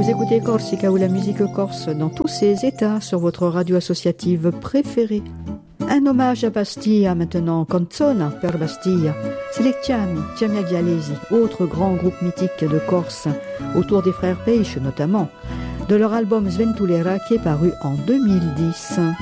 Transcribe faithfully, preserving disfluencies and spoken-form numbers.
Vous écoutez Corsica ou la musique corse dans tous ses états sur votre radio associative préférée. Un hommage à Bastia maintenant, Canzona per Bastia. C'est les Chiami, Chiami Agialesi, autre grand groupe mythique de Corse, autour des frères Peiche notamment, de leur album Sventulera qui est paru en deux mille dix.